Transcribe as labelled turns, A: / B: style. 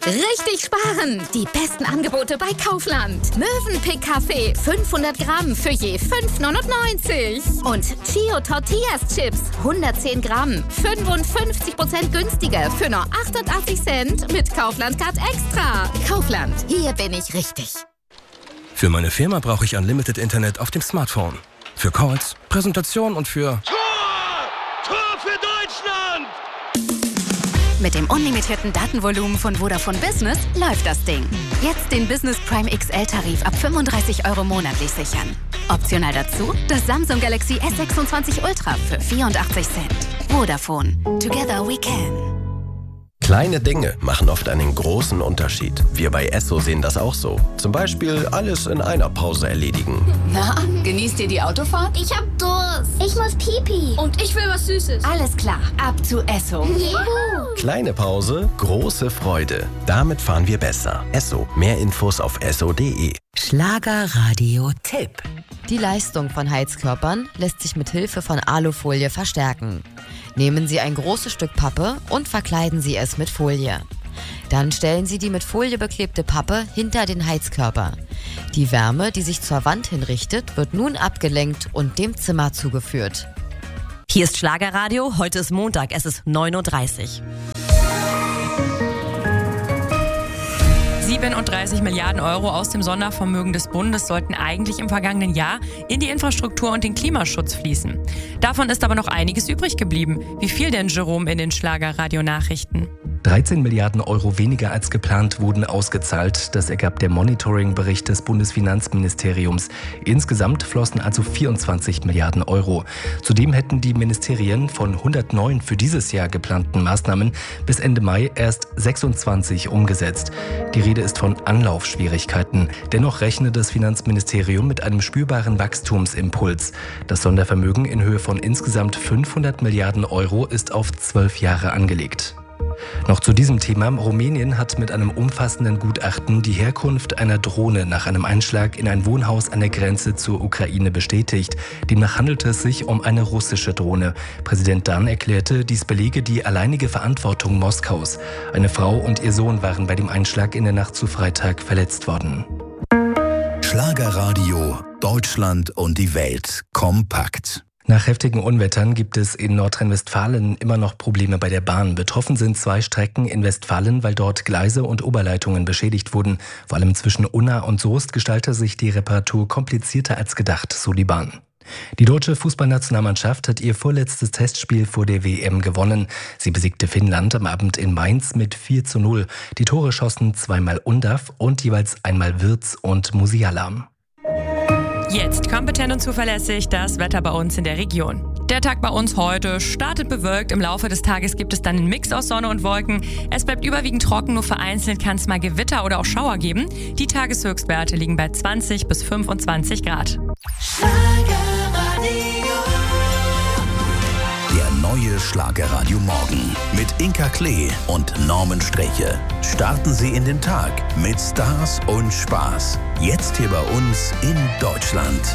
A: Richtig sparen! Die besten Angebote bei Kaufland. Mövenpick Kaffee 500 Gramm für je 5,99. Und Chio Tortillas Chips 110 Gramm 55% günstiger für nur 88 Cent mit Kaufland Card Extra. Kaufland, hier bin ich richtig.
B: Für meine Firma brauche ich Unlimited Internet auf dem Smartphone. Für Calls, Präsentation und für...
C: Tor für Deutschland!
A: Mit dem unlimitierten Datenvolumen von Vodafone Business läuft das Ding. Jetzt den Business Prime XL-Tarif ab 35 € monatlich sichern. Optional dazu das Samsung Galaxy S26 Ultra für 84 Cent. Vodafone. Together we can.
D: Kleine Dinge machen oft einen großen Unterschied. Wir bei Esso sehen das auch so. Zum Beispiel alles in einer Pause erledigen.
A: Na, genießt ihr die Autofahrt?
E: Ich hab Durst. Ich muss Pipi.
F: Und ich will was Süßes.
A: Alles klar, ab zu Esso.
E: Juhu.
D: Kleine Pause, große Freude. Damit fahren wir besser. Esso. Mehr Infos auf esso.de.
G: Schlagerradio-Tipp. Die Leistung von Heizkörpern lässt sich mit Hilfe von Alufolie verstärken. Nehmen Sie ein großes Stück Pappe und verkleiden Sie es mit Folie. Dann stellen Sie die mit Folie beklebte Pappe hinter den Heizkörper. Die Wärme, die sich zur Wand hinrichtet, wird nun abgelenkt und dem Zimmer zugeführt.
H: Hier ist Schlagerradio, heute ist Montag, es ist 9:30 Uhr. 37 Milliarden Euro aus dem Sondervermögen des Bundes sollten eigentlich im vergangenen Jahr in die Infrastruktur und den Klimaschutz fließen. Davon ist aber noch einiges übrig geblieben. Wie viel denn, Jerome, in den Schlagerradio-Nachrichten?
B: 13 Milliarden Euro weniger als geplant wurden ausgezahlt. Das ergab der Monitoring-Bericht des Bundesfinanzministeriums. Insgesamt flossen also 24 Milliarden Euro. Zudem hätten die Ministerien von 109 für dieses Jahr geplanten Maßnahmen bis Ende Mai erst 26 umgesetzt. Die Rede ist von Anlaufschwierigkeiten. Dennoch rechne das Finanzministerium mit einem spürbaren Wachstumsimpuls. Das Sondervermögen in Höhe von insgesamt 500 Milliarden Euro ist auf 12 Jahre angelegt. Noch zu diesem Thema. Rumänien hat mit einem umfassenden Gutachten die Herkunft einer Drohne nach einem Einschlag in ein Wohnhaus an der Grenze zur Ukraine bestätigt. Demnach handelte es sich um eine russische Drohne. Präsident Dan erklärte, dies belege die alleinige Verantwortung Moskaus. Eine Frau und ihr Sohn waren bei dem Einschlag in der Nacht zu Freitag verletzt worden.
I: Schlagerradio, Deutschland und die Welt kompakt.
B: Nach heftigen Unwettern gibt es in Nordrhein-Westfalen immer noch Probleme bei der Bahn. Betroffen sind 2 Strecken in Westfalen, weil dort Gleise und Oberleitungen beschädigt wurden. Vor allem zwischen Unna und Soest gestaltete sich die Reparatur komplizierter als gedacht, so die Bahn. Die deutsche Fußballnationalmannschaft hat ihr vorletztes Testspiel vor der WM gewonnen. Sie besiegte Finnland am Abend in Mainz mit 4:0. Die Tore schossen zweimal Undav und jeweils einmal Wirtz und Musiala.
H: Jetzt kompetent und zuverlässig das Wetter bei uns in der Region. Der Tag bei uns heute startet bewölkt. Im Laufe des Tages gibt es dann einen Mix aus Sonne und Wolken. Es bleibt überwiegend trocken, nur vereinzelt kann es mal Gewitter oder auch Schauer geben. Die Tageshöchstwerte liegen bei 20 bis 25 Grad.
I: Der neue Schlagerradio Morgen mit Inka Klee und Norman Streche. Starten Sie in den Tag mit Stars und Spaß. Jetzt hier bei uns in Deutschland.